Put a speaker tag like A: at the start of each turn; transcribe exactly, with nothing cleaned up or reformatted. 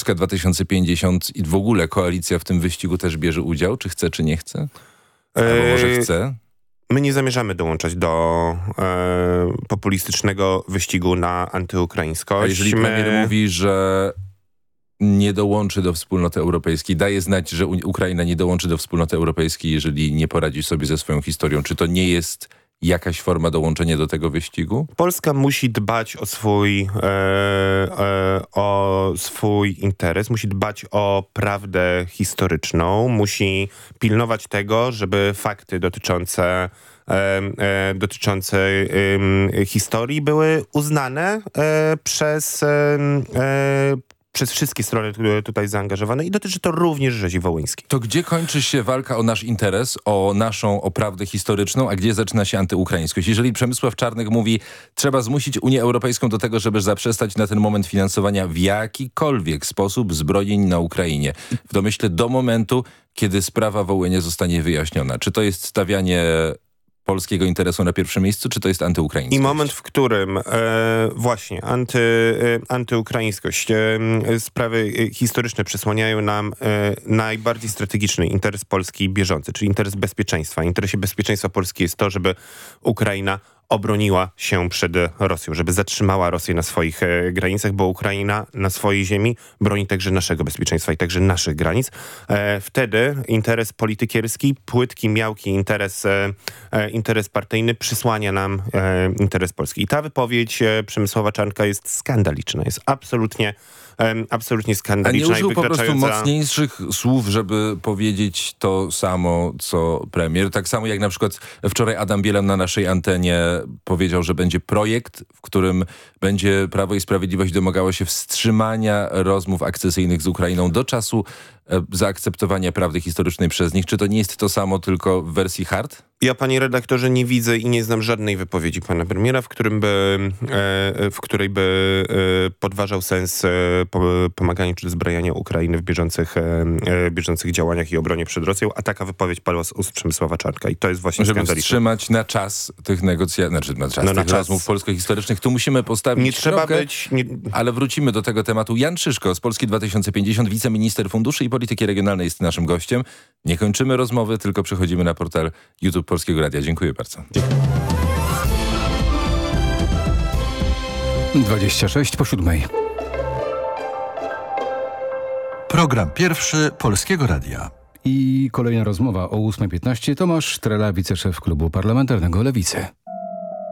A: Polska dwa tysiące pięćdziesiąt i w ogóle koalicja w tym wyścigu też bierze udział? Czy chce, czy nie chce? Albo może chce?
B: My nie zamierzamy dołączać do e, populistycznego wyścigu na antyukraińskość.
A: A jeżeli
B: My...
A: premier mówi, że nie dołączy do wspólnoty europejskiej, daje znać, że Ukraina nie dołączy do wspólnoty europejskiej, jeżeli nie poradzi sobie ze swoją historią. Czy to nie jest jakaś forma dołączenia do tego wyścigu?
B: Polska musi dbać o swój, e, e, o swój interes, musi dbać o prawdę historyczną, musi pilnować tego, żeby fakty dotyczące E, e, dotyczące e, historii były uznane e, przez, e, e, przez wszystkie strony tutaj zaangażowane i dotyczy to również rzezi wołyńskiej.
A: To gdzie kończy się walka o nasz interes, o naszą, o prawdę historyczną, a gdzie zaczyna się antyukraińskość? Jeżeli Przemysław Czarnek mówi, trzeba zmusić Unię Europejską do tego, żeby zaprzestać na ten moment finansowania w jakikolwiek sposób zbrojeń na Ukrainie. W domyśle do momentu, kiedy sprawa Wołynia zostanie wyjaśniona. Czy to jest stawianie polskiego interesu na pierwszym miejscu, czy to jest antyukraińskość?
B: I moment, w którym e, właśnie anty, e, antyukraińskość, e, sprawy historyczne przysłaniają nam e, najbardziej strategiczny interes Polski bieżący, czyli interes bezpieczeństwa. W interesie bezpieczeństwa Polski jest to, żeby Ukraina obroniła się przed Rosją, żeby zatrzymała Rosję na swoich e, granicach, bo Ukraina na swojej ziemi broni także naszego bezpieczeństwa i także naszych granic. E, wtedy interes politykierski, płytki, miałki interes, e, e, interes partyjny przysłania nam e, interes Polski. I ta wypowiedź e, Przemysława Czarnka jest skandaliczna, jest absolutnie absolutnie skandaliczna.
A: A nie użył
B: i
A: po prostu
B: wykraczająca...
A: mocniejszych słów, żeby powiedzieć to samo, co premier? Tak samo jak na przykład wczoraj Adam Bielan na naszej antenie powiedział, że będzie projekt, w którym będzie Prawo i Sprawiedliwość domagało się wstrzymania rozmów akcesyjnych z Ukrainą do czasu e, zaakceptowania prawdy historycznej przez nich. Czy to nie jest to samo, tylko w wersji hard?
B: Ja, panie redaktorze, nie widzę i nie znam żadnej wypowiedzi pana premiera, w, którym by, e, w której by e, podważał sens e, pomagania czy zbrajania Ukrainy w bieżących, e, bieżących działaniach i obronie przed Rosją, a taka wypowiedź padła z ust Przemysława Czarnka i to jest właśnie
A: Żeby
B: skandaliczne.
A: wstrzymać na czas tych negocjacji, znaczy na czas
B: no, na
A: tych
B: czas.
A: rozmów polsko-historycznych, tu musimy postawić
B: Nie trzeba
A: kropkę,
B: być... Nie...
A: Ale wrócimy do tego tematu. Jan Szyszko z Polski dwa tysiące pięćdziesiąt, wiceminister funduszy i polityki regionalnej jest naszym gościem. Nie kończymy rozmowy, tylko przechodzimy na portal YouTube Polskiego Radia. Dziękuję bardzo. Dziękuję.
C: dwadzieścia sześć po siódmej.
D: Program pierwszy Polskiego Radia.
C: I kolejna rozmowa o ósma piętnaście. Tomasz Trela, wiceszef Klubu Parlamentarnego Lewicy.